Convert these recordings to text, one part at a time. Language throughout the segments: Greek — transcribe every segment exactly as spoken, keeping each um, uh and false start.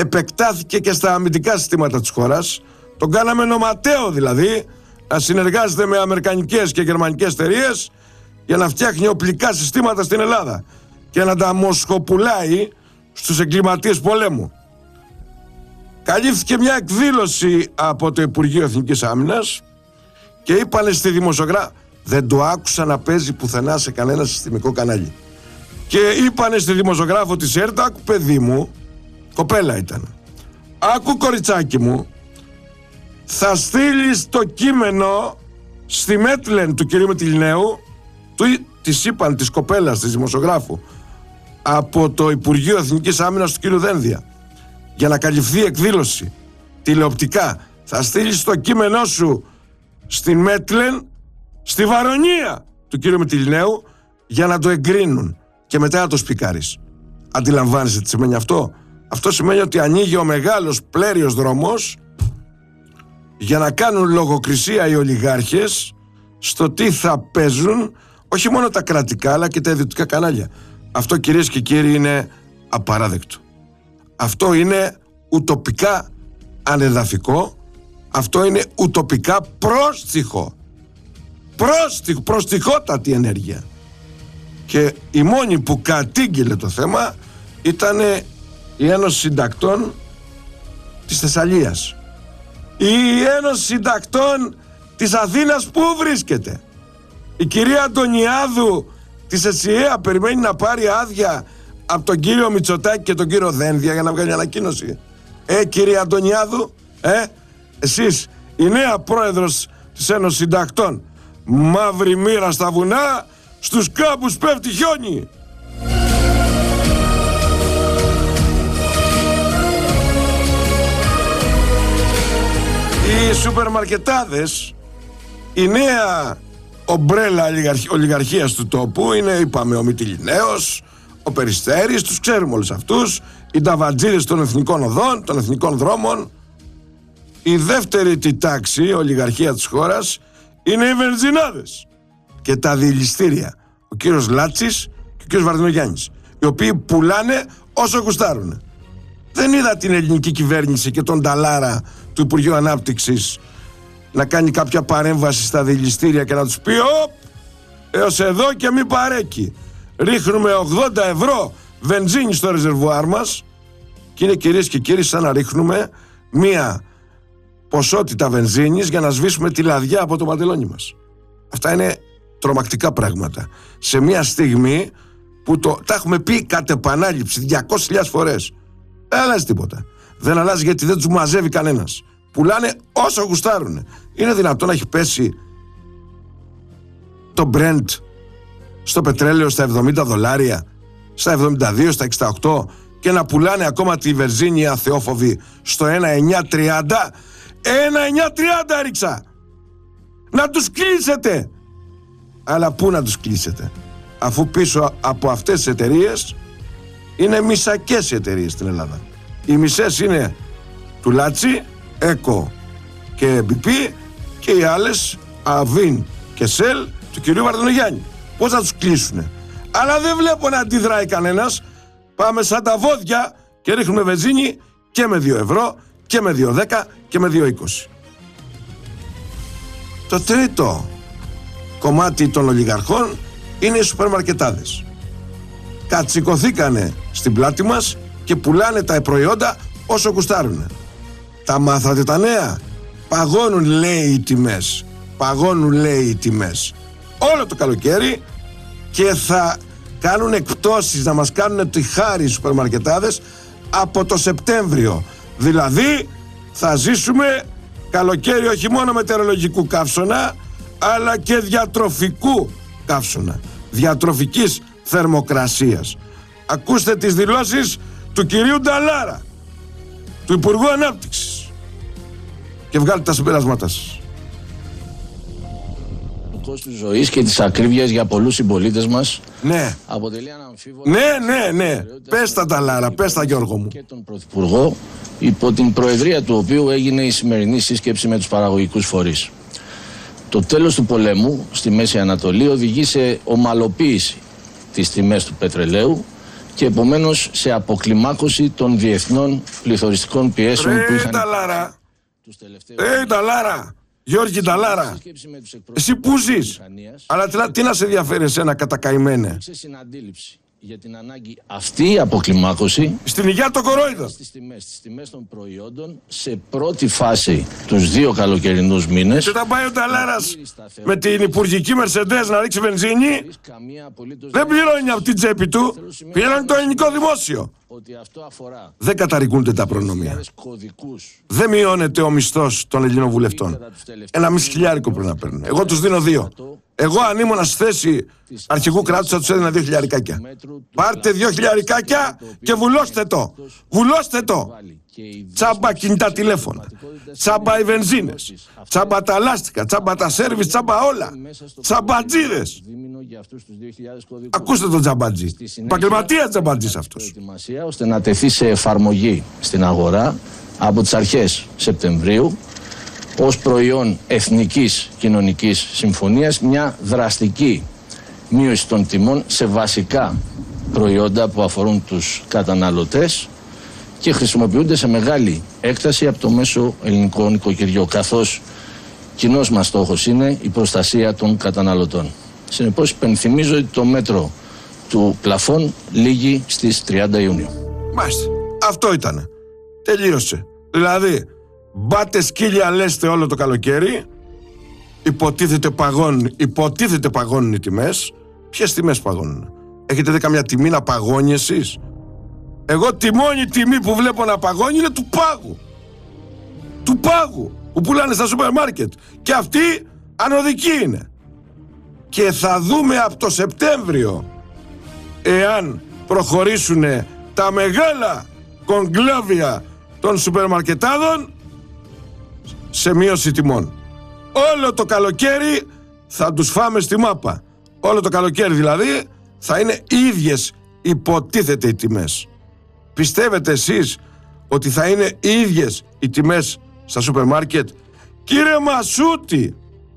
επεκτάθηκε και στα αμυντικά συστήματα της χώρας. Τον κάναμε νοματέο δηλαδή, να συνεργάζεται με αμερικανικές και γερμανικές εταιρείες για να φτιάχνει οπλικά συστήματα στην Ελλάδα και να τα μοσχοπουλάει στους εγκληματίες πολέμου. Καλύφθηκε μια εκδήλωση από το Υπουργείο Εθνικής Άμυνας και είπανε στη δημοσιογράφη, δεν το άκουσα να παίζει πουθενά σε κανένα συστημικό κανάλι, και είπανε στη δημοσιογράφο της ΕΡΤ, άκου παιδί μου, κοπέλα ήταν, άκου κοριτσάκι μου, θα στείλεις το κείμενο στη Μέτλεν του κυρίου Μητυλινέου, του, της είπαν της κοπέλας της δημοσιογράφου από το Υπουργείο Εθνικής Άμυνας του κύριου Δένδια, για να καλυφθεί η εκδήλωση τηλεοπτικά, θα στείλεις το κείμενό σου στην Μέτλεν, στη Βαρονία του κύριου Μητυλινέου, για να το εγκρίνουν και μετά να το σπικάρεις. Αντιλαμβάνεσαι τι σημαίνει αυτό? Αυτό σημαίνει ότι ανοίγει ο μεγάλος πλέριος δρόμος για να κάνουν λογοκρισία οι ολιγάρχες στο τι θα παίζουν, όχι μόνο τα κρατικά αλλά και τα ιδιωτικά κανάλια. Αυτό, κυρίες και κύριοι, είναι απαράδεκτο. Αυτό είναι ουτοπικά ανεδαφικό. Αυτό είναι ουτοπικά πρόστιχο. Πρόστιχο, προστιχότατη ενέργεια. Και η μόνη που κατήγγειλε το θέμα ήταν η Ένωση Συντακτών της Θεσσαλίας. Η Ένωση Συντακτών της Αθήνας που βρίσκεται? Η κυρία Αντωνιάδου της ΕΣΥΑ περιμένει να πάρει άδεια από τον κύριο Μητσοτάκη και τον κύριο Δένδια για να βγάλει ανακοίνωση? Ε, κυρία Αντωνιάδου, ε, εσείς η νέα πρόεδρος της Ένωσης Συντακτών, μαύρη μοίρα στα βουνά, στους κάμπους πέφτει χιόνι. Οι σούπερ μαρκετάδες, η νέα ομπρέλα ολιγαρχίας του τόπου, είναι, είπαμε, ο Μητυλινέος, ο Περιστέρης, τους ξέρουμε όλους αυτούς, οι νταβατζίδες των εθνικών οδών, των εθνικών δρόμων. Η δεύτερη τη τάξη ολιγαρχία της χώρας είναι οι βενζινάδες και τα δηληστήρια, ο κύριος Λάτσης και ο κύριος Βαρδινογιάννης, οι οποίοι πουλάνε όσο γουστάρουν. Δεν είδα την ελληνική κυβέρνηση και τον Ταλάρα του Υπουργείου Ανάπτυξης να κάνει κάποια παρέμβαση στα δηληστήρια και να τους πει, οπ, έως εδώ και μη παρέκει. Ρίχνουμε ογδόντα ευρώ βενζίνη στο ρεζερβουάρ μας και είναι, κυρίες και κύριοι, σαν να ρίχνουμε μία ποσότητα βενζίνης για να σβήσουμε τη λαδιά από το παντελόνι μας. Αυτά είναι τρομακτικά πράγματα. Σε μια στιγμή που το, τα έχουμε πει κατ' επανάληψη διακόσιες χιλιάδες φορές. Δεν αλλάζει τίποτα. Δεν αλλάζει γιατί δεν τους μαζεύει κανένας. Πουλάνε όσο γουστάρουν. Είναι δυνατόν να έχει πέσει το Brent στο πετρέλαιο στα εβδομήντα δολάρια, στα εβδομήντα δύο, στα εξήντα οκτώ, και να πουλάνε ακόμα τη βενζίνη αθεόφοβη στο ένα εννιά τριάντα? ένα εννιά τριάντα έριξα! Να τους κλείσετε! Αλλά πού να τους κλείσετε, αφού πίσω από αυτές τις εταιρείες είναι μισακές οι εταιρείες στην Ελλάδα. Οι μισές είναι του Λάτσι, ΕΚΟ και μπι πι, και οι άλλες Αβίν και ΣΕΛ του κυρίου Βαρδινογιάννη. Πώς θα τους κλείσουνε? Αλλά δεν βλέπω να αντιδράει κανένας. Πάμε σαν τα βόδια και ρίχνουμε βενζίνη και με δύο ευρώ και με δύο δέκα και με δύο είκοσι. Το τρίτο κομμάτι των ολιγαρχών είναι οι σούπερ μαρκετάδες. Κατσικωθήκανε στην πλάτη μας και πουλάνε τα προϊόντα όσο γουστάρουνε. Τα μάθατε τα νέα? Παγώνουν, λέει, οι τιμές. Παγώνουν, λέει, οι τιμές όλο το καλοκαίρι, και θα κάνουν εκπτώσεις, να μας κάνουν τη χάρη οι σούπερ μαρκετάδες από το Σεπτέμβριο. Δηλαδή θα ζήσουμε καλοκαίρι όχι μόνο μετεωρολογικού καύσωνα, αλλά και διατροφικού καύσωνα, διατροφικής θερμοκρασίας. Ακούστε τις δηλώσεις του κυρίου Νταλάρα, του Υπουργού Ανάπτυξης, και βγάλτε τα συμπεράσματά σας. Το κόστος ζωής και της ακρίβειας για πολλούς συμπολίτες μας, ναι, αποτελεί αναμφίβολα. Ναι, ναι, ναι. Πες τα, Νταλάρα, πες τα, Γιώργο μου. Και τον Πρωθυπουργό, υπό την προεδρία του οποίου έγινε η σημερινή σύσκεψη με τους παραγωγικούς φορείς. Το τέλος του πολέμου στη Μέση Ανατολή οδηγεί σε ομαλοποίηση της τιμές του πετρελαίου και επομένως σε αποκλιμάκωση των διεθνών πληθωριστικών πιέσεων Ρε, που είχαν Ταλάρα. τους τελευταίους... Ρε Ταλάρα, Γιώργη Ταλάρα, εσύ που ζεις, αλλά τι, τι να σε ενδιαφέρει εσένα κατακαημένε? Σε συναντήληψη για την ανάγκη αυτή η αποκλιμάκωση στην υγεία το κορόιδο. Στις τιμές, στις τιμές των προϊόντων σε πρώτη φάση τους δύο καλοκαιρινούς μήνες. Και θα πάει ο Ταλάρας με την υπουργική Μερσεντές να ρίξει βενζίνη, δεν πληρώνει από την τσέπη του, πληρώνει το ελληνικό δημόσιο. Ότι αυτό αφορά δεν καταρρικούνται τα προνομία. Δεν μειώνεται ο μισθός των Ελληνών βουλευτών. Ένα μισή χιλιάρικο πρέπει να παίρνουν. Εγώ τους δίνω δύο. Εγώ αν ήμουν στη θέση αρχηγού κράτους θα τους έδινα δύο χιλιαρικάκια. Πάρτε δύο χιλιαρικάκια και βουλώστε το. Βουλώστε το. Τσάμπα κινητά τηλέφωνα. Τσάμπα οι βενζίνες. Τσάμπα τα λάστιχα. Τσάμπα τα σέρβις. Τσάμπα όλα. Τσαμπατζίδες. Ακούστε τον τζαμπατζή. Επαγγελματία τζαμπατζής αυτός. Ώστε να τεθεί σε εφαρμογή στην αγορά από τις αρχές Σεπτεμβρίου ως προϊόν εθνικής κοινωνικής συμφωνίας μια δραστική μείωση των τιμών σε βασικά προϊόντα που αφορούν τους καταναλωτές και χρησιμοποιούνται σε μεγάλη έκταση από το μέσο ελληνικό νοικοκυριό, καθώς κοινός μας στόχος είναι η προστασία των καταναλωτών. Συνεπώς υπενθυμίζω ότι το μέτρο του πλαφών λήγει στις τριάντα Ιουνίου. Μάλιστα. Αυτό ήτανε. Τελείωσε. Δηλαδή, μπάτε σκύλια λέστε όλο το καλοκαίρι, υποτίθεται παγώνουν, υποτίθεται παγώνουν οι τιμές. Ποιες τιμές παγώνουν? Έχετε δει καμιά τιμή να παγώνει εσείς? Εγώ τη μόνη τιμή που βλέπω να παγώνει είναι του πάγου. Του πάγου που πουλάνε στα σούπερ μάρκετ. Και αυτή ανωδική είναι. Και θα δούμε από το Σεπτέμβριο, εάν προχωρήσουν τα μεγάλα κογκλόβια των σούπερ μαρκετάδων, σε μείωση τιμών. Όλο το καλοκαίρι θα τους φάμε στη μάπα. Όλο το καλοκαίρι δηλαδή θα είναι ίδιες υποτίθεται οι τιμές. Πιστεύετε εσείς ότι θα είναι ίδιες οι τιμές στα σούπερ μάρκετ? Κύριε Μασούτη,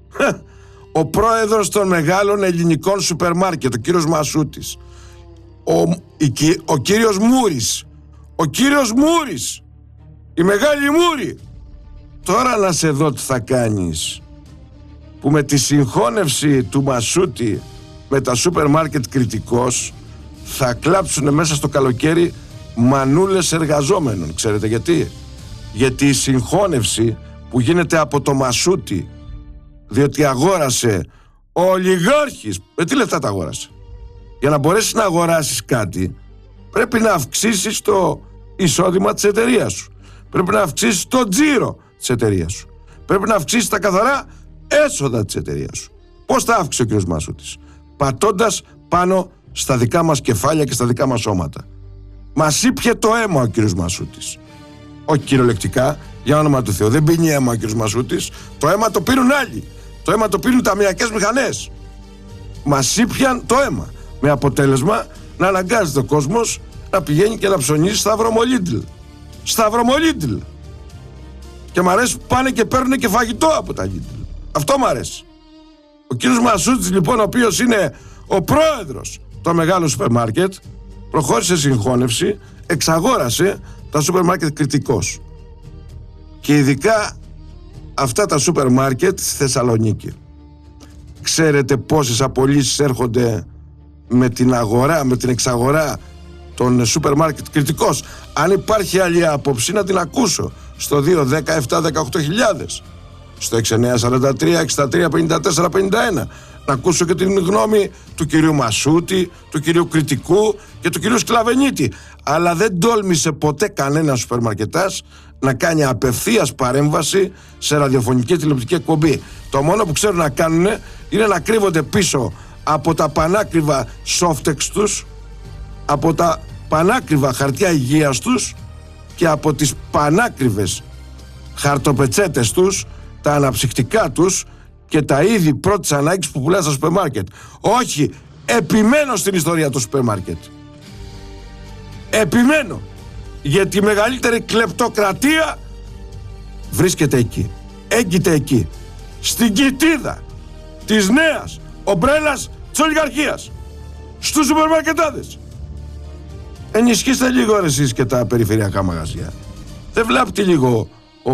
ο πρόεδρος των μεγάλων ελληνικών σούπερ μάρκετ, ο κύριος Μασούτης, ο, η, ο κύριος Μούρης, ο κύριος Μούρης, η μεγάλη Μούρη. Τώρα να σε δω τι θα κάνεις, που με τη συγχώνευση του Μασούτη με τα σούπερ μάρκετ Κρητικός θα κλάψουν μέσα στο καλοκαίρι μανούλες εργαζόμενων. Ξέρετε γιατί? Γιατί η συγχώνευση που γίνεται από το Μασούτη, διότι αγόρασε ο ολιγάρχης, με τι λεφτά τα αγόρασε? Για να μπορέσεις να αγοράσεις κάτι πρέπει να αυξήσεις το εισόδημα της εταιρείας σου, πρέπει να αυξήσεις το τζίρο της εταιρείας σου, πρέπει να αυξήσεις τα καθαρά έσοδα της εταιρείας σου. Πώς τα αύξησε ο κ. Μασούτης? Πατώντας πάνω στα δικά μας κεφάλια και στα δικά μας σώματα. Μας ήπιε το αίμα ο κ. Μασούτης. Όχι κυριολεκτικά, για όνομα του Θεού. Δεν πίνει αίμα ο κ. Μασούτης. Το αίμα το πίνουν άλλοι. Το αίμα το πίνουν ταμιακές μηχανές. Μας ήπιαν το αίμα. Με αποτέλεσμα να αναγκάζεται ο κόσμος να πηγαίνει και να ψωνίζει σταυρομολίτλ. Σταυρομολίτλ. Και μ' αρέσει που πάνε και παίρνουν και φαγητό από τα Λίτλ. Αυτό μ' αρέσει. Ο κύριος Μασούτης λοιπόν, ο οποίος είναι ο πρόεδρος των μεγάλων σούπερ μάρκετ, προχώρησε συγχώνευση, εξαγόρασε τα σούπερ μάρκετ Κρητικός. Και ειδικά αυτά τα σούπερ μάρκετ στη Θεσσαλονίκη. Ξέρετε πόσες απολύσεις έρχονται με την αγορά, με την εξαγορά των σούπερ μάρκετ Κρητικός? Αν υπάρχει άλλη άποψη να την ακούσω στο δύο δέκα επτά δεκαοκτώ χιλιάδες, στο έξι εννιά σαράντα τρία εξήντα τρία πενήντα τέσσερα πενήντα ένα, να ακούσω και την γνώμη του κυρίου Μασούτη, του κυρίου Κρητικού και του κυρίου Σκλαβενίτη. Αλλά δεν τόλμησε ποτέ κανένα σούπερ μαρκετάς να κάνει απευθείας παρέμβαση σε ραδιοφωνική τηλεοπτική εκπομπή. Το μόνο που ξέρουν να κάνουν είναι να κρύβονται πίσω από τα πανάκριβα softex τους, από τα πανάκριβα χαρτιά υγείας τους και από τις πανάκριβες χαρτοπετσέτες τους, τα αναψυκτικά τους και τα είδη πρώτης ανάγκης που πουλάνε στα σούπερ μάρκετ. Όχι, επιμένω στην ιστορία του σούπερ μάρκετ. Επιμένω. Γιατί η μεγαλύτερη κλεπτοκρατία βρίσκεται εκεί. Έγκυται εκεί. Στην κοιτίδα της νέας ομπρέλας της ολιγαρχίας. Στους σούπερ μαρκετάδες. Ενισχύστε λίγο ρε εσείς και τα περιφερειακά μαγαζιά. Δεν βλάπτει λίγο ο,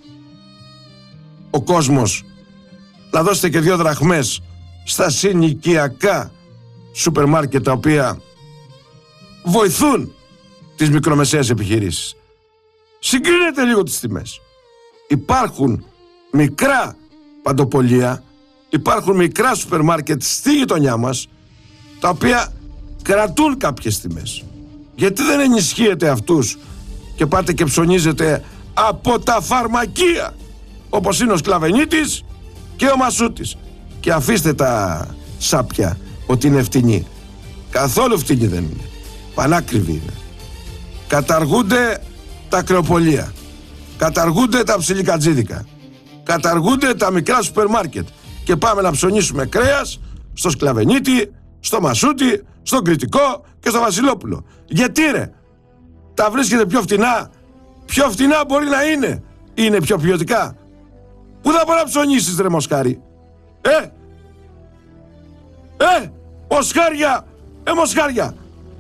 ο κόσμος να δώσετε και δύο δραχμές στα συνοικιακά σούπερ μάρκετ τα οποία βοηθούν τις μικρομεσαίες επιχειρήσεις. Συγκρίνετε λίγο τις τιμές. Υπάρχουν μικρά παντοπολία, υπάρχουν μικρά σούπερ μάρκετ στη γειτονιά μας τα οποία κρατούν κάποιες τιμές. Γιατί δεν ενισχύετε αυτούς και πάτε και ψωνίζετε από τα φαρμακεία όπως είναι ο Σκλαβενίτης και ο Μασούτης και αφήστε τα σάπια ότι είναι φτηνή. Καθόλου φτηνή δεν είναι. Πανάκριβη είναι. Καταργούνται τα κρεοπολία, καταργούνται τα ψιλικατζίδικα, καταργούνται τα μικρά σούπερ μάρκετ και πάμε να ψωνίσουμε κρέας στο Σκλαβενίτη, στο Μασούτη, στον Κρητικό και στο Βασιλόπουλο. Γιατί ρε, τα βρίσκεται πιο φτηνά? Πιο φτηνά μπορεί να είναι. Είναι πιο ποιοτικά. Πού θα μπορεί να ψωνίσεις ρε μοσχάρι? Ε, ε, μοσχάρια, ε μοσχάρια.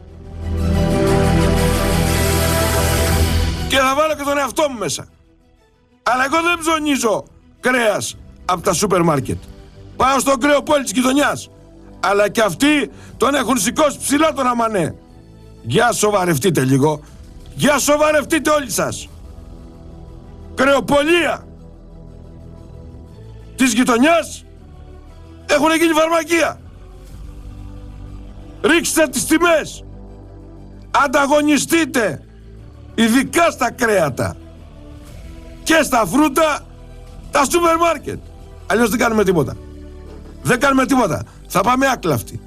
Και θα βάλω και τον εαυτό μου μέσα. Αλλά εγώ δεν ψωνίζω κρέας από τα σούπερ μάρκετ. Πάω στον κρεοπόλι της γειτονιάς. Αλλά και αυτοί τον έχουν σηκώσει ψηλά τον αμανέ. Για σοβαρευτείτε λίγο. Για σοβαρευτείτε όλοι σας. Κρεοπολία της γειτονιάς έχουν γίνει φαρμακεία. Ρίξτε τις τιμές. Ανταγωνιστείτε. Ειδικά στα κρέατα και στα φρούτα τα σούπερ μάρκετ. Αλλιώς δεν κάνουμε τίποτα. Δεν κάνουμε τίποτα. Θα πάμε άκλαυτοι.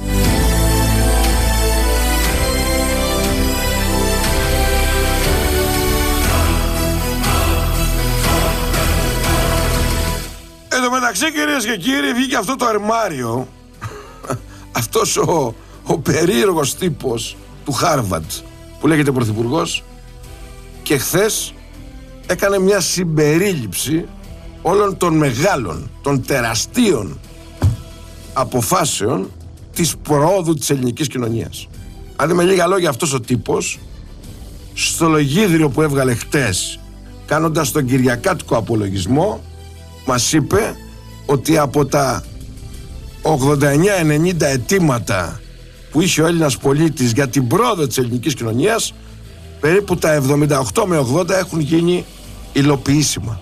Εν τω μεταξύ, κυρίες και κύριοι, βγήκε αυτό το αρμάριο αυτός ο, ο περίεργος τύπος του Χάρβαρντ που λέγεται πρωθυπουργός και χθες έκανε μια συμπερίληψη όλων των μεγάλων, των τεραστίων αποφάσεων της προόδου της ελληνικής κοινωνίας. Αν με λίγα λόγια, αυτός ο τύπος στο λογίδριο που έβγαλε χτες κάνοντας τον κυριακάτικο απολογισμό μας είπε ότι από τα ογδόντα εννιά ενενήντα αιτήματα που είχε ο Έλληνας πολίτης για την πρόοδο της ελληνικής κοινωνίας, περίπου τα εβδομήντα οκτώ με ογδόντα έχουν γίνει υλοποιήσιμα.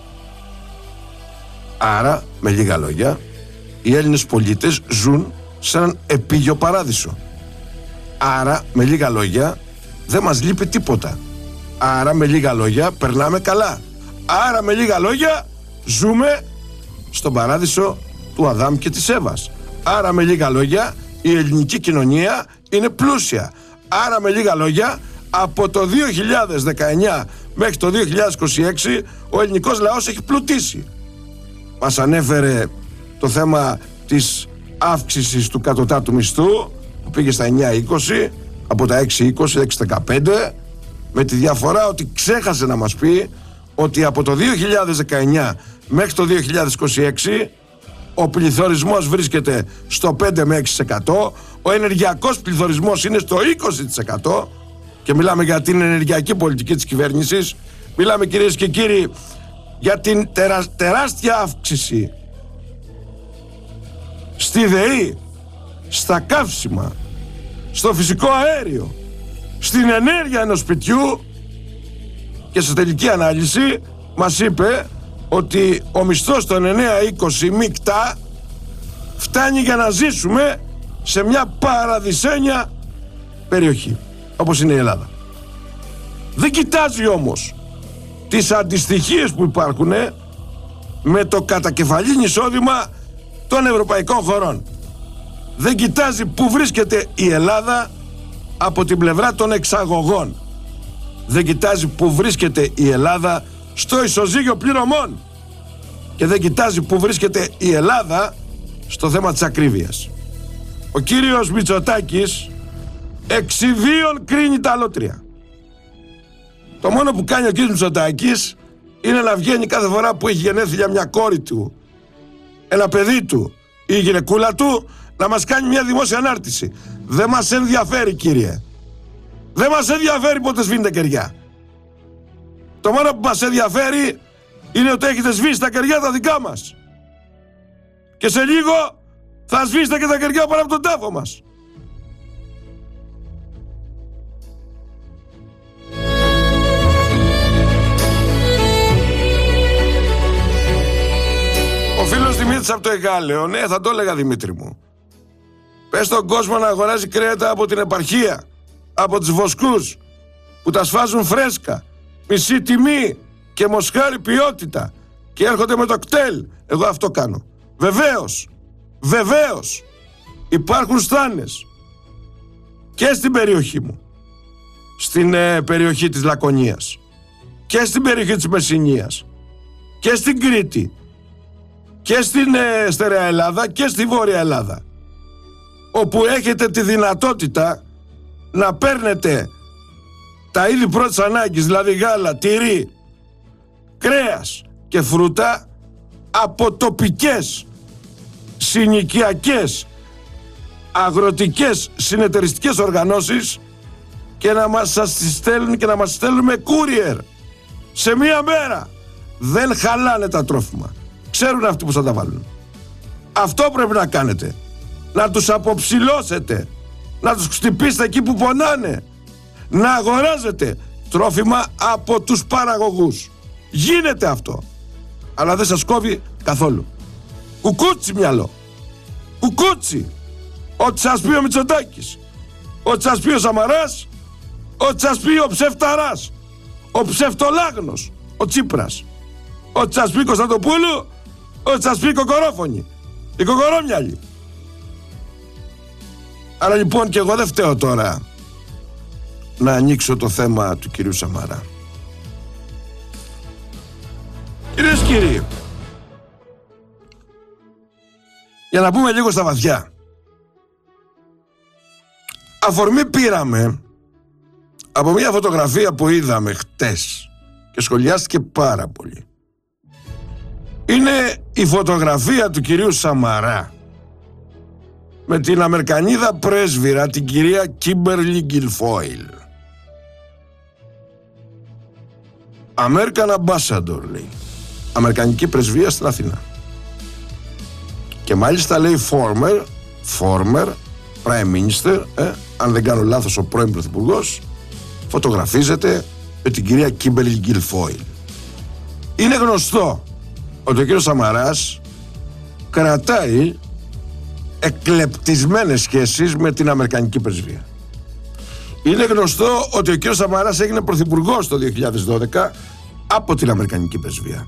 Άρα, με λίγα λόγια, οι Έλληνες πολίτες ζουν σε έναν επίγειο παράδεισο. Άρα, με λίγα λόγια, δεν μας λείπει τίποτα. Άρα, με λίγα λόγια, περνάμε καλά. Άρα, με λίγα λόγια, ζούμε στον παράδεισο του Αδάμ και της Εύας. Άρα, με λίγα λόγια, η ελληνική κοινωνία είναι πλούσια. Άρα, με λίγα λόγια, από το δύο χιλιάδες δεκαεννιά μέχρι το δύο χιλιάδες είκοσι έξι ο ελληνικός λαός έχει πλουτίσει. Μας ανέφερε το θέμα της αύξησης του κατωτάτου μισθού που πήγε στα εννιά είκοσι, από τα έξι είκοσι, έξι δεκαπέντε, με τη διαφορά ότι ξέχασε να μας πει ότι από το δύο χιλιάδες δεκαεννιά μέχρι το δύο χιλιάδες είκοσι έξι ο πληθωρισμός βρίσκεται στο πέντε με έξι τοις εκατό, ο ενεργειακός πληθωρισμός είναι στο είκοσι τοις εκατό και μιλάμε για την ενεργειακή πολιτική της κυβέρνησης. Μιλάμε, κυρίες και κύριοι, για την τερα, τεράστια αύξηση στη ΔΕΗ, στα καύσιμα, στο φυσικό αέριο, στην ενέργεια ενός σπιτιού, και σε τελική ανάλυση μας είπε ότι ο μισθός των εννιά είκοσι μεικτά φτάνει για να ζήσουμε σε μια παραδεισένια περιοχή όπως είναι η Ελλάδα. Δεν κοιτάζει όμως τις αντιστοιχίες που υπάρχουν με το κατακεφαλήν εισόδημα των ευρωπαϊκών χωρών. Δεν κοιτάζει που βρίσκεται η Ελλάδα από την πλευρά των εξαγωγών. Δεν κοιτάζει που βρίσκεται η Ελλάδα στο ισοζύγιο πληρωμών. Και δεν κοιτάζει που βρίσκεται η Ελλάδα στο θέμα της ακρίβειας. Ο κύριος Μητσοτάκης εξιδίων κρίνει τα αλότρια. Το μόνο που κάνει ο κύριος Μητσοτάκης είναι να βγαίνει κάθε φορά που έχει γενέθλια μια κόρη του, ένα παιδί του ή η γυναικούλα του, να μας κάνει μια δημόσια ανάρτηση. Δεν μας ενδιαφέρει, κύριε. Δεν μας ενδιαφέρει πότε σβήνει τα κεριά. Το μόνο που μας ενδιαφέρει είναι ότι έχετε σβήσει τα κεριά τα δικά μας. Και σε λίγο θα σβήσετε και τα κεριά πάνω από τον τάφο μας. Ο φίλος Δημήτρης από το Εγάλεο, ναι, θα το έλεγα Δημήτρη μου. Πες στον κόσμο να αγοράζει κρέατα από την επαρχία, από τους βοσκούς, που τα σφάζουν φρέσκα, μισή τιμή και μοσχάρι ποιότητα και έρχονται με το κτέλ. Εγώ αυτό κάνω. Βεβαίως, βεβαίως υπάρχουν στάνες και στην περιοχή μου, στην ε, περιοχή της Λακωνίας και στην περιοχή της Μεσσηνίας και στην Κρήτη και στην ε, Στερεά Ελλάδα και στη Βόρεια Ελλάδα, όπου έχετε τη δυνατότητα να παίρνετε τα είδη πρώτης ανάγκης, δηλαδή γάλα, τυρί, κρέας και φρούτα από τοπικές, συνοικιακές, αγροτικές, συνεταιριστικές οργανώσεις και να μας σας τις στέλνουν και να μας στέλνουν με courier σε μία μέρα. Δεν χαλάνε τα τρόφιμα. Ξέρουν αυτοί που θα τα βάλουν. Αυτό πρέπει να κάνετε. Να τους αποψηλώσετε. Να τους χτυπήσετε εκεί που πονάνε. Να αγοράζετε τρόφιμα από τους παραγωγούς. Γίνεται αυτό. Αλλά δεν σας κόβει καθόλου. Κουκούτσι μυαλό. Κουκούτσι. Ό,τι σας πει ο Μητσοτάκης, ό,τι σας πει ο Σαμαράς, ό,τι σας πει ο ψευταράς, ο ψευτολάγνος, ο Τσίπρας, ό,τι σας πει η Κωνσταντοπούλου, ό,τι σας πει η Κοκορόφωνη, η Κοκορόμυαλη. Άρα λοιπόν και εγώ δεν φταίω τώρα να ανοίξω το θέμα του κυρίου Σαμαρά. Κυρίες και κύριοι, για να πούμε λίγο στα βαθιά, αφορμή πήραμε από μια φωτογραφία που είδαμε χτες και σχολιάστηκε πάρα πολύ. Είναι η φωτογραφία του κυρίου Σαμαρά με την Αμερικανίδα πρέσβυρα, την κυρία Κίμπερλι Γκιλφόιλ. American Ambassador λέει. Αμερικανική πρεσβεία στην Αθήνα. Και μάλιστα λέει former, former Prime Minister, ε, αν δεν κάνω λάθος ο πρώην Πρωθυπουργός, φωτογραφίζεται με την κυρία Κίμπερλι Γκιλφόιλ. Είναι γνωστό ότι ο κύριος Σαμαράς κρατάει εκλεπτισμένες σχέσεις με την Αμερικανική πρεσβεία. Είναι γνωστό ότι ο κύριος Σαμαράς έγινε πρωθυπουργός το δύο χιλιάδες δώδεκα από την Αμερικανική πρεσβεία.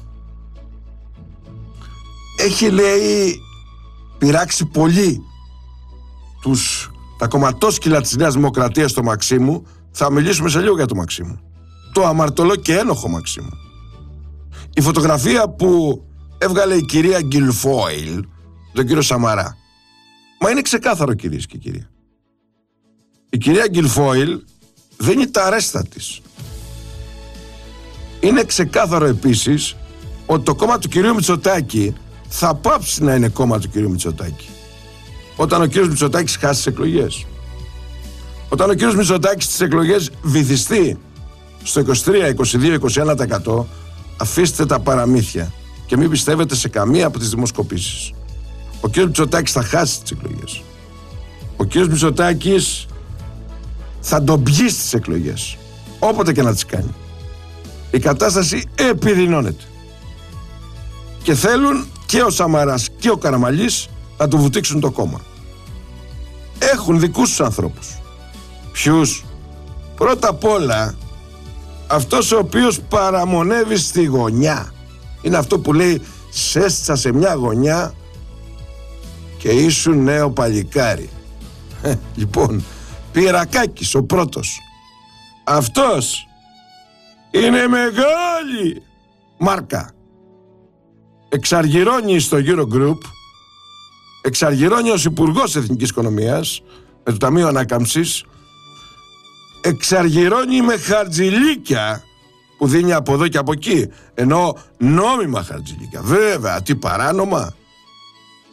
Έχει, λέει, πειράξει πολύ τους, τα κομματόσκυλα της Νέας Δημοκρατίας στο Μαξίμου. Θα μιλήσουμε σε λίγο για το Μαξίμου. Το αμαρτωλό και ένοχο Μαξίμου. Η φωτογραφία που έβγαλε η κυρία Γκιλφόιλ, τον κύριο Σαμαρά, μα είναι ξεκάθαρο, κυρίες και κύριοι. Η κυρία Γκιλφόιλ δεν είναι τα αρέστα της. Είναι ξεκάθαρο επίσης ότι το κόμμα του κυρίου Μητσοτάκη θα πάψει να είναι κόμμα του κυρίου Μητσοτάκη όταν ο κύριος Μητσοτάκης χάσει τις εκλογές. Όταν ο κύριος Μητσοτάκης στις εκλογές βυθιστεί στο είκοσι τρία, είκοσι δύο, είκοσι ένα τοις εκατό, αφήστε τα παραμύθια και μην πιστεύετε σε καμία από τις δημοσκοπήσεις. Ο κύριος Μητσοτάκης θα χάσει τις εκλογές. Ο κύριος Μητσοτάκης θα τον πιει στις εκλογές, όποτε και να τις κάνει. Η κατάσταση επιδεινώνεται. Και θέλουν και ο Σαμαράς και ο Καραμαλής να του βουτήξουν το κόμμα. Έχουν δικούς τους ανθρώπους. Ποιους? Πρώτα απ' όλα, αυτός ο οποίος παραμονεύει στη γωνιά. Είναι αυτό που λέει «σέστησα σε μια γωνιά και ήσουν νέο παλικάρι». Ε, λοιπόν, Πυρακάκης ο πρώτος. Αυτός είναι μεγάλη μάρκα. Εξαργυρώνει στο Eurogroup, εξαργυρώνει ως Υπουργός Εθνικής Οικονομίας με το Ταμείο Ανάκαμψης, εξαργυρώνει με χαρτζηλίκια που δίνει από εδώ και από εκεί, ενώ νόμιμα χαρτζηλίκια, βέβαια, τι παράνομα,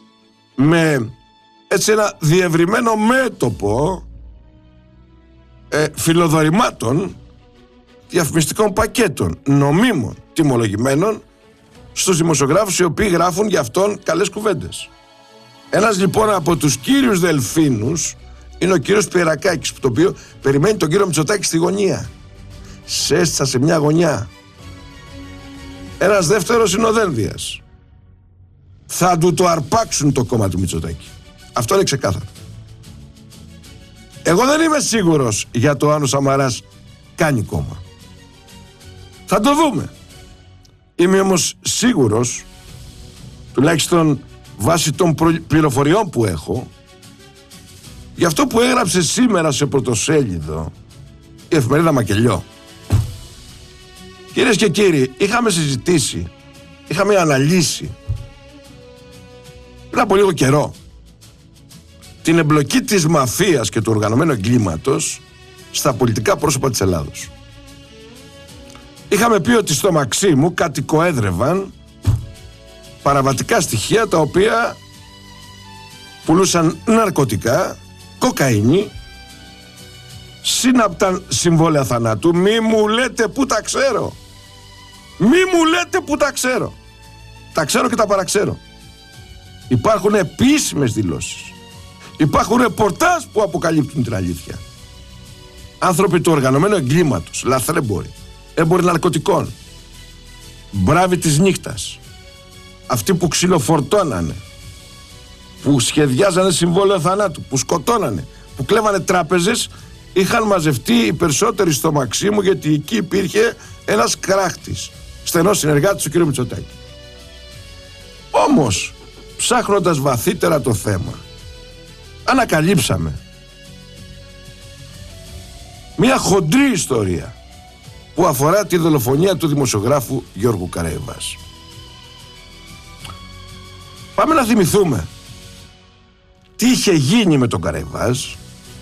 με έτσι ένα διευρυμένο μέτωπο ε, φιλοδορημάτων, διαφημιστικών πακέτων, νομίμων, τιμολογημένων στους δημοσιογράφους οι οποίοι γράφουν για αυτόν καλές κουβέντες. Ένας λοιπόν από τους κύριους δελφίνους είναι ο κύριος Πιερακάκης, που το οποίο περιμένει τον κύριο Μητσοτάκη στη γωνία. Σε έστησα σε μια γωνιά. Ένας δεύτερος είναι ο Δένδιας. Θα του το αρπάξουν το κόμμα του Μητσοτάκη. Αυτό είναι ξεκάθαρο. Εγώ δεν είμαι σίγουρος για το αν ο Σαμαράς κάνει κόμμα. Θα το δούμε. Είμαι όμως σίγουρος, τουλάχιστον βάσει των πληροφοριών που έχω, για αυτό που έγραψε σήμερα σε πρωτοσέλιδο η εφημερίδα Μακελιό. Κυρίες και κύριοι, είχαμε συζητήσει, είχαμε αναλύσει πριν από λίγο καιρό την εμπλοκή της μαφίας και του οργανωμένου εγκλήματος στα πολιτικά πρόσωπα της Ελλάδος. Είχαμε πει ότι στο Μαξίμου κατοικοέδρευαν παραβατικά στοιχεία τα οποία πουλούσαν ναρκωτικά, κοκαίνη, σύναπταν συμβόλαια θανάτου. Μη μου λέτε που τα ξέρω. Μη μου λέτε που τα ξέρω. Τα ξέρω και τα παραξέρω. Υπάρχουν επίσημες δηλώσεις. Υπάρχουν ρεπορτάζ που αποκαλύπτουν την αλήθεια. Άνθρωποι του οργανωμένου εγκλήματος, λαθρέμποροι, έμποροι ναρκωτικών, μπράβοι της νύχτας, αυτοί που ξυλοφορτώνανε, που σχεδιάζανε συμβόλαιο θανάτου, που σκοτώνανε, που κλέβανε τράπεζες, είχαν μαζευτεί οι περισσότεροι στο Μαξίμου, γιατί εκεί υπήρχε ένας κράχτης, στενός συνεργάτης του κ. Μητσοτάκη. Όμως, ψάχνοντας βαθύτερα το θέμα, ανακαλύψαμε μια χοντρή ιστορία που αφορά τη δολοφονία του δημοσιογράφου Γιώργου Καραϊβάς. Πάμε να θυμηθούμε τι είχε γίνει με τον Καραϊβάς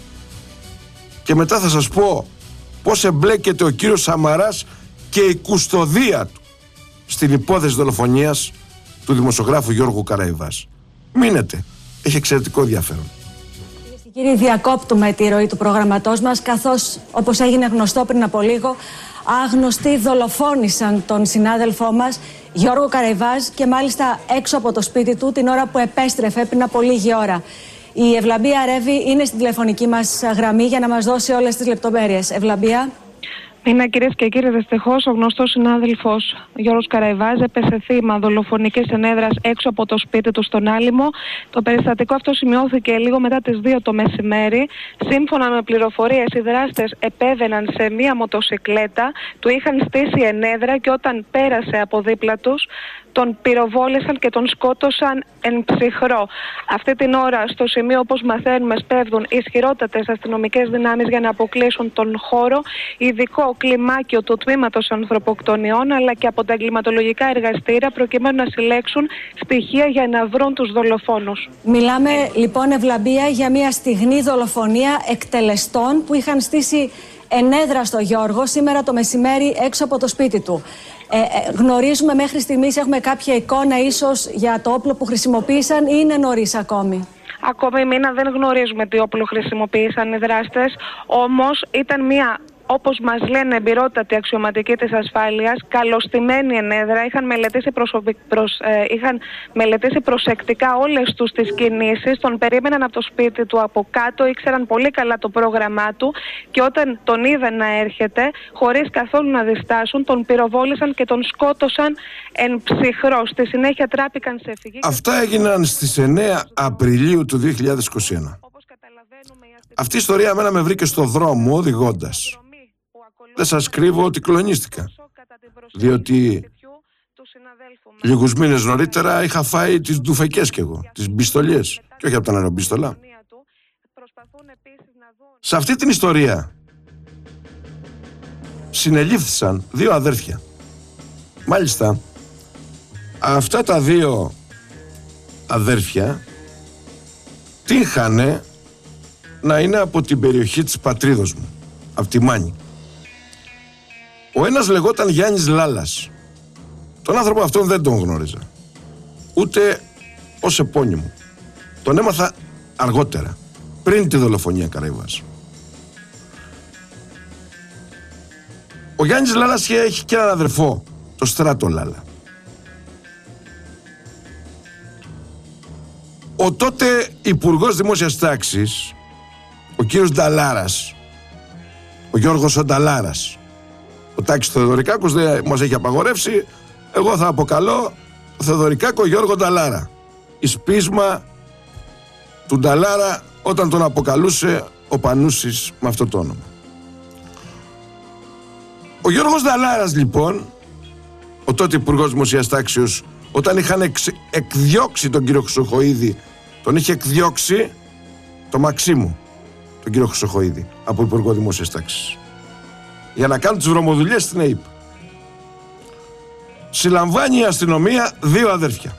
και μετά θα σας πω πώς εμπλέκεται ο κύριος Σαμαράς και η κουστοδία του στην υπόθεση δολοφονίας του δημοσιογράφου Γιώργου Καραϊβάς. Μείνετε, έχει εξαιρετικό ενδιαφέρον. Κύριοι, διακόπτουμε τη ροή του προγραμματός μας, καθώς, όπως έγινε γνωστό πριν από λίγο, άγνωστοι δολοφόνησαν τον συνάδελφό μας Γιώργο Καραϊβάς και μάλιστα έξω από το σπίτι του την ώρα που επέστρεφε πριν από λίγη ώρα. Η Ευλαμπία Ρεύη είναι στην τηλεφωνική μας γραμμή για να μας δώσει όλες τις λεπτομέρειες. Ευλαμπία. Είναι, κυρίες και κύριοι, δυστυχώς ο γνωστός συνάδελφος Γιώργος Καραϊβάς έπεσε θύμα δολοφονικής ενέδρας έξω από το σπίτι του στον Άλυμο. Το περιστατικό αυτό σημειώθηκε λίγο μετά τις δύο το μεσημέρι. Σύμφωνα με πληροφορίες, οι δράστες επέβαιναν σε μία μοτοσικλέτα, του είχαν στήσει ενέδρα και όταν πέρασε από δίπλα τους, τον πυροβόλησαν και τον σκότωσαν εν ψυχρό. Αυτή την ώρα, στο σημείο, όπως μαθαίνουμε, σπέβδουν ισχυρότατες αστυνομικές δυνάμεις για να αποκλείσουν τον χώρο, ειδικό κλιμάκιο του τμήματος ανθρωποκτονιών, αλλά και από τα εγκληματολογικά εργαστήρια, προκειμένου να συλλέξουν στοιχεία για να βρουν τους δολοφόνους. Μιλάμε λοιπόν, Ευλαμπία, για μια στιγνή δολοφονία εκτελεστών που είχαν στήσει ενέδρα στο Γιώργο σήμερα το μεσημέρι έξω από το σπίτι του. Ε, ε, γνωρίζουμε μέχρι στιγμής, έχουμε κάποια εικόνα ίσως για το όπλο που χρησιμοποίησαν ή είναι νωρίς ακόμη? Ακόμη μήνα δεν γνωρίζουμε τι όπλο χρησιμοποίησαν οι δράστες, όμως ήταν μια, όπως μας λένε εμπειρότατοι αξιωματικοί της ασφάλειας, καλωστημένη ενέδρα. Είχαν μελετήσει, προσωπικ... προς... ε, είχαν μελετήσει προσεκτικά όλες τους τις κινήσεις, τον περίμεναν από το σπίτι του από κάτω, ήξεραν πολύ καλά το πρόγραμμά του και όταν τον είδαν να έρχεται, χωρίς καθόλου να διστάσουν, τον πυροβόλησαν και τον σκότωσαν εν ψυχρό. Στη συνέχεια τράπηκαν σε φυγή. Αυτά έγιναν στις εννέα Απριλίου του δύο χιλιάδες είκοσι ένα. Αυτή η ιστορία εμένα με βρήκε στο δρόμο οδηγώντας. Δεν σας κρύβω ότι κλονίστηκα, διότι λίγους μήνες νωρίτερα είχα φάει τις ντουφεκές κι εγώ, τις μπιστολιές, και όχι από τα νερομπίστολα. Σε αυτή την ιστορία συνελήφθησαν δύο αδέρφια. Μάλιστα, αυτά τα δύο αδέρφια τύχανε να είναι από την περιοχή της πατρίδος μου, από τη Μάνη. Ο ένας λεγόταν Γιάννης Λάλας. Τον άνθρωπο αυτόν δεν τον γνώριζα, ούτε ως επώνυμο. Τον έμαθα αργότερα, πριν τη δολοφονία Καραϊβάς. Ο Γιάννης Λάλας έχει και έναν αδερφό, το Στράτο Λάλα. Ο τότε Υπουργός Δημόσιας Τάξης, ο κύριος Νταλάρας, ο Γιώργος ο Νταλάρας, ο Τάκης Θεοδωρικάκος δεν μας έχει απαγορεύσει, εγώ θα αποκαλώ Θεοδωρικάκο Γιώργο Νταλάρα, εις πείσμα του Νταλάρα όταν τον αποκαλούσε ο Πανούσης με αυτό το όνομα. Ο Γιώργος Νταλάρας λοιπόν, ο τότε Υπουργός Δημοσίας Τάξεως, όταν είχαν εξ, εκδιώξει τον κύριο Χρυσοχοΐδη, τον είχε εκδιώξει το Μαξίμου, τον κύριο Χρυσοχοΐδη, από Υπουργό Δημόσιας Τάξης, για να κάνουν τις βρωμοδουλειές στην ΕΥΠ. Συλλαμβάνει η αστυνομία δύο αδέρφια,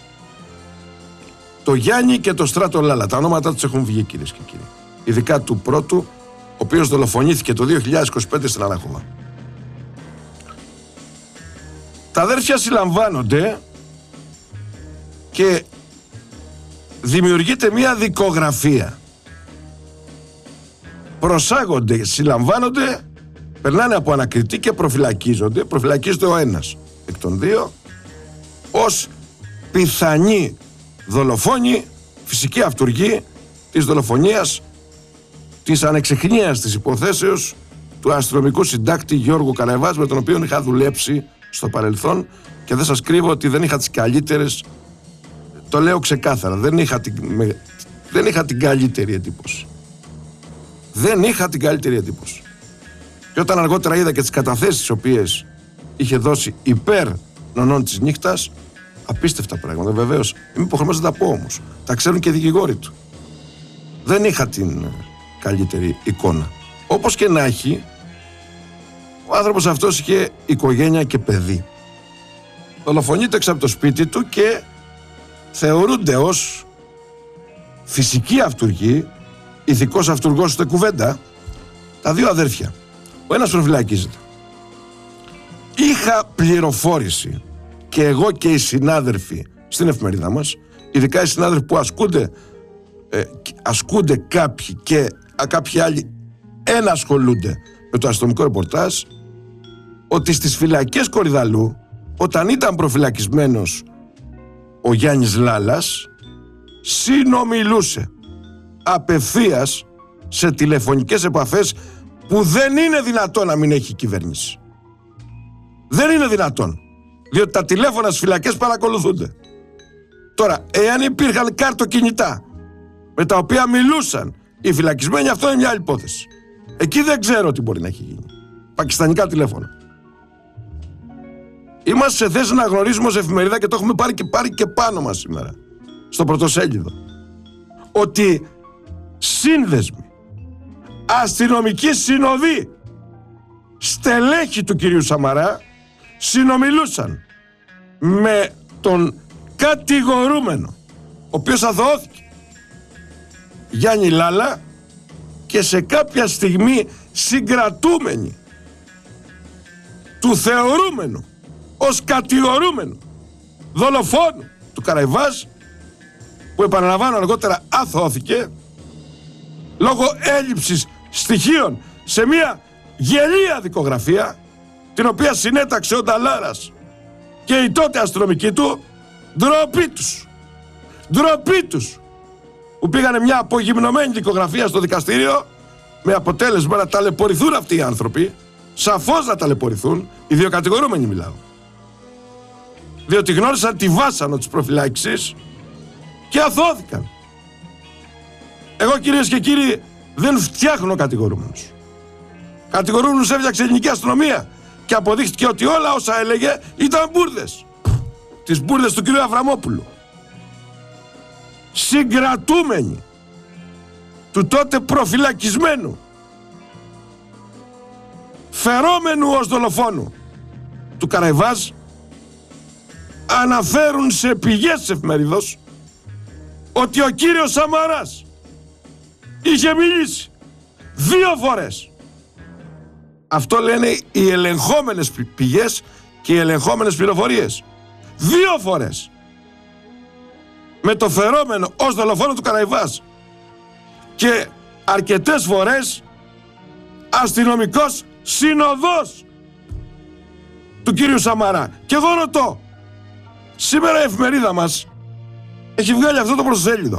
το Γιάννη και το Στράτο Λάλα. Τα ονόματα τους έχουν βγει, κυρίες και κύριοι. Ειδικά του πρώτου, ο οποίος δολοφονήθηκε το δύο χιλιάδες είκοσι πέντε στην Ανάχωμα. Τα αδέρφια συλλαμβάνονται και δημιουργείται μια δικογραφία. Προσάγονται, συλλαμβάνονται, περνάνε από ανακριτή και προφυλακίζονται. Προφυλακίζεται ο ένας εκ των δύο ως πιθανή δολοφόνη, φυσική αυτουργή της δολοφονίας, της ανεξιχνίας της υποθέσεως του αστυνομικού συντάκτη Γιώργου Καραϊβάς, με τον οποίο είχα δουλέψει στο παρελθόν και δεν σας κρύβω ότι δεν είχα τις καλύτερες, το λέω ξεκάθαρα, δεν είχα την, με, δεν είχα την καλύτερη εντύπωση. Δεν είχα την καλύτερη εντύπωση. Και όταν αργότερα είδα και τις καταθέσεις τις οποίες είχε δώσει υπέρ νονών της νύχτας, απίστευτα πράγματα, βεβαίως. Είμαι υποχρεωμένος να τα πω όμως. Τα ξέρουν και οι δικηγόροι του. Δεν είχα την καλύτερη εικόνα. Όπως και να έχει, ο άνθρωπος αυτός είχε οικογένεια και παιδί. Δολοφονείται έξω από το σπίτι του και θεωρούνται ως φυσική αυτουργή, ηθικός αυτουργός ούτε κουβέντα, τα δύο αδέρφια. Ο ένας προφυλακίζεται. Είχα πληροφόρηση και εγώ και οι συνάδελφοι στην εφημερίδα μας, ειδικά οι συνάδελφοι που ασκούνται, ε, ασκούνται κάποιοι και α, κάποιοι άλλοι ενασχολούνται με το αστυνομικό ρεπορτάζ, ότι στις φυλακές Κορυδαλού, όταν ήταν προφυλακισμένος ο Γιάννης Λάλας, συνομιλούσε απευθείας σε τηλεφωνικές επαφές που δεν είναι δυνατόν να μην έχει η κυβέρνηση. Δεν είναι δυνατόν. Διότι τα τηλέφωνα στις φυλακές παρακολουθούνται. Τώρα, εάν υπήρχαν κάρτοκινητά με τα οποία μιλούσαν οι φυλακισμένοι, αυτό είναι μια άλλη υπόθεση. Εκεί δεν ξέρω τι μπορεί να έχει γίνει. Πακιστανικά τηλέφωνα. Είμαστε σε θέση να γνωρίζουμε ως εφημερίδα, και το έχουμε πάρει και, πάρει και πάνω μας σήμερα, στο πρωτοσέλιδο, ότι σύνδεσμοι, αστυνομικοί συνοδοί, στελέχη του κυρίου Σαμαρά συνομιλούσαν με τον κατηγορούμενο, ο οποίος αθωώθηκε, Γιάννη Λάλα, και σε κάποια στιγμή συγκρατούμενοι του θεωρούμενου ως κατηγορούμενου δολοφόνου του Καραϊβάς, που επαναλαμβάνω αργότερα αθωώθηκε λόγω έλλειψης στοιχείων σε μια γελία δικογραφία, την οποία συνέταξε ο Νταλάρας και η τότε αστυνομική του. Ντροπή τους, ντροπή τους, που πήγανε μια απογυμνωμένη δικογραφία στο δικαστήριο, με αποτέλεσμα να ταλαιπωρηθούν αυτοί οι άνθρωποι, σαφώς να ταλαιπωρηθούν, οι δύο κατηγορούμενοι μιλάω, διότι γνώρισαν τη βάσανο της προφυλάκησης και αθώθηκαν. Εγώ, κυρίες και κύριοι, δεν φτιάχνω κατηγορούμενους. Κατηγορούμενους έφτιαξε η ελληνική αστυνομία και αποδείχτηκε ότι όλα όσα έλεγε ήταν μπουρδες. Τις μπουρδες του κυρίου Αβραμόπουλου. Συγκρατούμενοι του τότε προφυλακισμένου, φερόμενου ως δολοφόνου του Καραϊβάς, αναφέρουν σε πηγές της εφημερίδος ότι ο κύριος Σαμαράς είχε μιλήσει δύο φορές. Αυτό λένε οι ελεγχόμενες πηγές και οι ελεγχόμενες πληροφορίες. Δύο φορές με το φερόμενο ως δολοφόνο του Καραϊβάς, και αρκετές φορές αστυνομικός συνοδός του κύριου Σαμαρά. Και εγώ ρωτώ, σήμερα η εφημερίδα μας έχει βγάλει αυτό το πρωτοσέλιδο.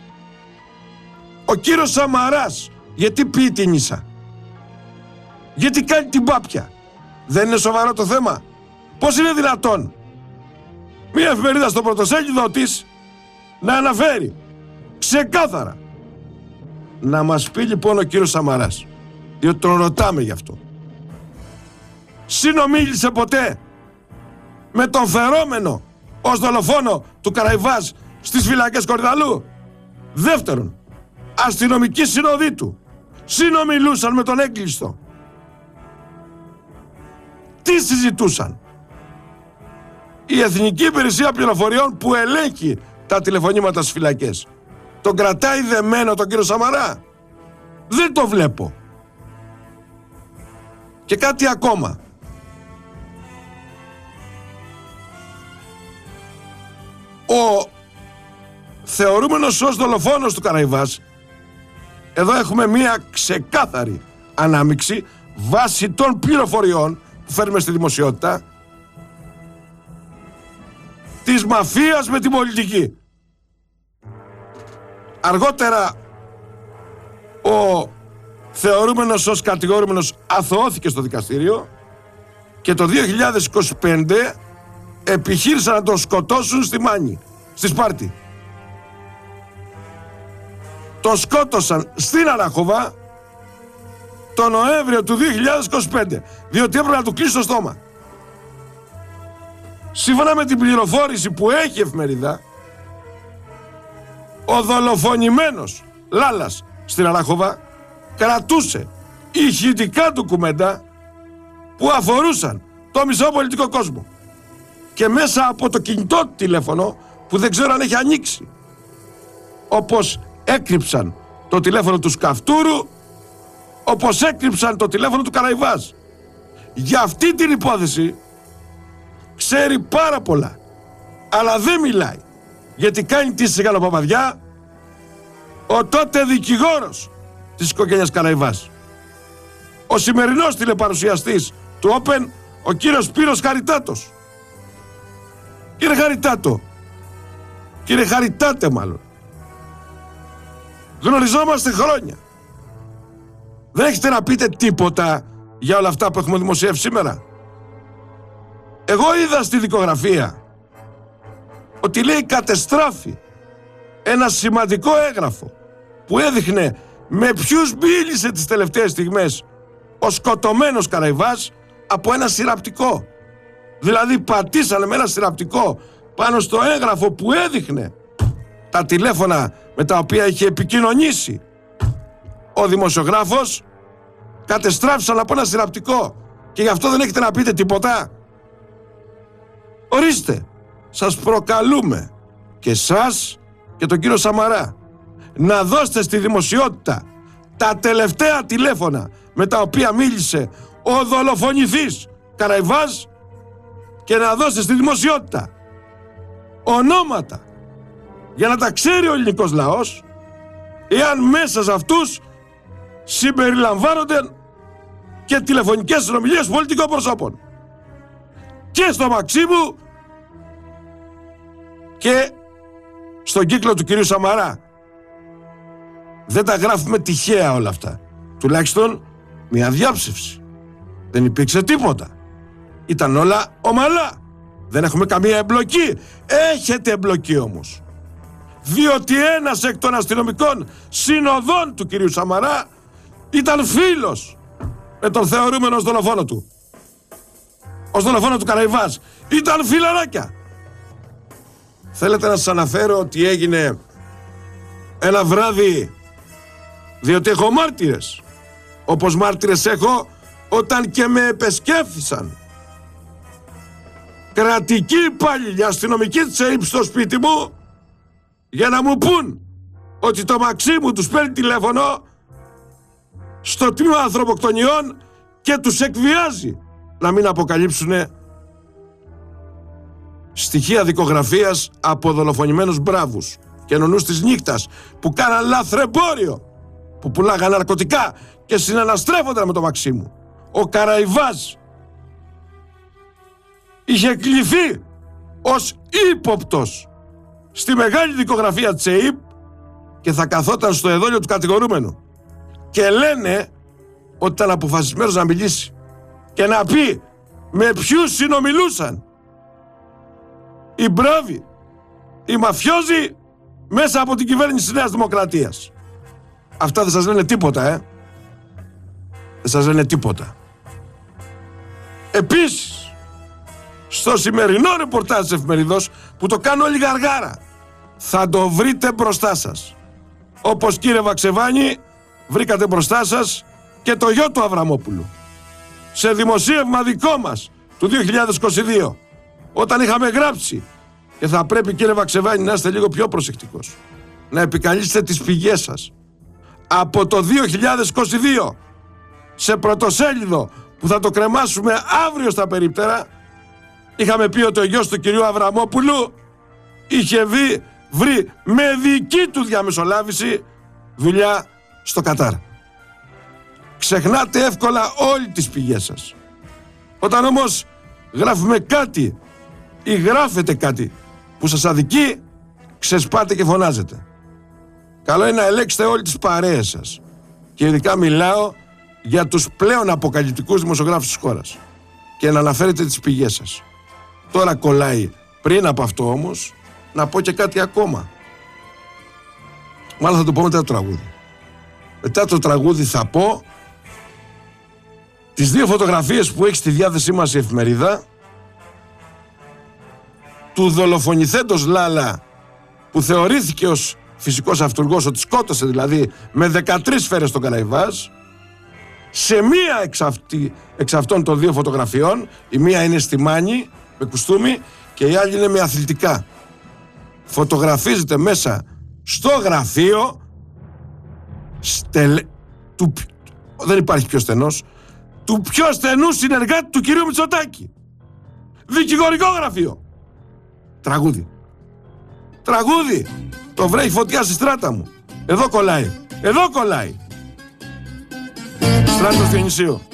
Ο κύριος Σαμαράς γιατί πει την ίσα, γιατί κάνει την πάπια? Δεν είναι σοβαρό το θέμα? Πώς είναι δυνατόν μια εφημερίδα στο πρωτοσέλιδο της να αναφέρει ξεκάθαρα? Να μας πει λοιπόν ο κύριος Σαμαράς, διότι τον ρωτάμε γι' αυτό, συνομίλησε ποτέ με τον φερόμενο ως δολοφόνο του Καραϊβάζ στις φυλακές Κορυδαλού? Δεύτερον, αστυνομικοί συνοδοί του συνομιλούσαν με τον έγκλειστο? Τι συζητούσαν? Η Εθνική Υπηρεσία Πληροφοριών που ελέγχει τα τηλεφωνήματα στις φυλακές τον κρατάει δεμένο τον κύριο Σαμαρά? Δεν το βλέπω. Και κάτι ακόμα. Ο θεωρούμενος ως δολοφόνος του Καραϊβάς, εδώ έχουμε μία ξεκάθαρη ανάμειξη βάσει των πληροφοριών που φέρνουμε στη δημοσιότητα της μαφίας με την πολιτική. Αργότερα ο θεωρούμενος ως κατηγορούμενος αθωώθηκε στο δικαστήριο και το δύο χιλιάδες είκοσι πέντε επιχείρησαν να τον σκοτώσουν στη Μάνη, στη Σπάρτη. Τον σκότωσαν στην Αράχοβα το Νοέμβριο του δύο χιλιάδες είκοσι πέντε, διότι έπρεπε να του κλείσει το στόμα. Σύμφωνα με την πληροφόρηση που έχει η εφημερίδα, ο δολοφονημένος Λάλας στην Αράχοβα κρατούσε ηχητικά ντοκουμέντα που αφορούσαν το μισό πολιτικό κόσμο. Και μέσα από το κινητό του τηλέφωνο, που δεν ξέρω αν έχει ανοίξει, όπως έκρυψαν το τηλέφωνο του Σκαφτούρου, όπως έκρυψαν το τηλέφωνο του Καραϊβάζ. Για αυτή την υπόθεση ξέρει πάρα πολλά, αλλά δεν μιλάει, γιατί κάνει τη σιγαλοπαπαδιά ο τότε δικηγόρος της οικογένειας Καραϊβάς, ο σημερινός τηλεπαρουσιαστής του Open, ο κύριος Σπύρος Χαριτάτος. Κύριε Χαριτάτο, κύριε Χαριτάτε μάλλον, γνωριζόμαστε χρόνια. Δεν έχετε να πείτε τίποτα για όλα αυτά που έχουμε δημοσιεύσει σήμερα? Εγώ είδα στη δικογραφία ότι λέει κατεστράφη ένα σημαντικό έγγραφο που έδειχνε με ποιους μίλησε τις τελευταίες στιγμές ο σκοτωμένος Καραϊβάς από ένα συρραπτικό. Δηλαδή πατήσανε με ένα συρραπτικό πάνω στο έγγραφο που έδειχνε τα τηλέφωνα με τα οποία είχε επικοινωνήσει ο δημοσιογράφος, κατεστράφησαν από ένα συρραπτικό, και γι' αυτό δεν έχετε να πείτε τίποτα? Ορίστε, σας προκαλούμε και εσάς και τον κύριο Σαμαρά να δώσετε στη δημοσιότητα τα τελευταία τηλέφωνα με τα οποία μίλησε ο δολοφονηθής Καραϊβάς και να δώσετε στη δημοσιότητα ονόματα για να τα ξέρει ο ελληνικός λαός, εάν μέσα σε αυτούς συμπεριλαμβάνονται και τηλεφωνικές συνομιλίες πολιτικών προσώπων. Και στο Μαξίμου και στον κύκλο του κυρίου Σαμαρά. Δεν τα γράφουμε τυχαία όλα αυτά. Τουλάχιστον μια διάψευση. Δεν υπήρξε τίποτα. Ήταν όλα ομαλά. Δεν έχουμε καμία εμπλοκή. Έχετε εμπλοκή όμως. Διότι ένας εκ των αστυνομικών συνοδών του κυρίου Σαμαρά ήταν φίλος με τον θεωρούμενο ως δολοφόνο του. Ως δολοφόνο του Καραϊβάς. Ήταν φιλαράκια. Θέλετε να σας αναφέρω ότι έγινε ένα βράδυ, διότι έχω μάρτυρες, όπως μάρτυρες έχω όταν και με επεσκέφθησαν κρατικοί υπάλληλοι αστυνομικοί της ΕΥΠ στο σπίτι μου για να μου πούν ότι το Μαξίμου τους παίρνει τηλέφωνο στο τμήμα ανθρωποκτονιών και τους εκβιάζει να μην αποκαλύψουνε στοιχεία δικογραφίας από δολοφονημένους μπράβους και νονούς της νύχτας που κάναν λαθρεμπόριο, που πουλάγαν ναρκωτικά και συναναστρέφονταν με το Μαξίμου. Ο Καραϊβάς είχε κληθεί ως ύποπτος στη μεγάλη δικογραφία της ΕΥΠ και θα καθόταν στο εδόλιο του κατηγορούμενου. Και λένε ότι ήταν αποφασισμένος να μιλήσει και να πει με ποιους συνομιλούσαν οι μπράβοι, οι μαφιόζοι μέσα από την κυβέρνηση της Νέας Δημοκρατίας. Αυτά δεν σας λένε τίποτα, ε. Δεν σας λένε τίποτα. Επίσης, στο σημερινό ρεπορτάζ της εφημερίδος, που το κάνω όλη γαργάρα, θα το βρείτε μπροστά σας. Όπως, κύριε Βαξεβάνη, βρήκατε μπροστά σας και το γιο του Αβραμόπουλου. Σε δημοσίευμα δικό μας του δύο χιλιάδες είκοσι δύο, όταν είχαμε γράψει, και θα πρέπει, κύριε Βαξεβάνη, να είστε λίγο πιο προσεκτικός, να επικαλείστε τις πηγές σας. Από το δύο χιλιάδες είκοσι δύο, σε πρωτοσέλιδο που θα το κρεμάσουμε αύριο στα περίπτερα, είχαμε πει ότι ο γιος του κυρίου Αβραμόπουλου είχε βρει, βρει με δική του διαμεσολάβηση δουλειά στο Κατάρ. Ξεχνάτε εύκολα όλες τις πηγές σας. Όταν όμως γράφουμε κάτι ή γράφετε κάτι που σας αδικεί, ξεσπάτε και φωνάζετε. Καλό είναι να ελέγξετε όλες τις παρέες σας. Και ειδικά μιλάω για τους πλέον αποκαλυπτικούς δημοσιογράφους της χώρας. Και να αναφέρετε τις πηγές σας. Τώρα κολλάει, πριν από αυτό όμως, να πω και κάτι ακόμα. Μάλλον θα το πω μετά το τραγούδι. Μετά το τραγούδι θα πω τις δύο φωτογραφίες που έχει στη διάθεσή μας η εφημερίδα του δολοφονηθέντος Λάλα, που θεωρήθηκε ως φυσικός αυτουργός, ότι σκότωσε δηλαδή με δεκατρείς σφαίρες τον Καραϊβάζ. Σε μία εξ, αυτή, εξ αυτών των δύο φωτογραφιών, η μία είναι στη Μάνη με κουστούμι και η άλλη είναι με αθλητικά. Φωτογραφίζεται μέσα στο γραφείο στελε, του, δεν υπάρχει πιο στενός, του πιο στενού συνεργάτη του κυρίου Μητσοτάκη. Δικηγορικό γραφείο. Τραγούδι. Τραγούδι. Το βρέχει φωτιά στη στράτα μου. Εδώ κολλάει. Εδώ κολλάει. Στράτος Διονυσίου.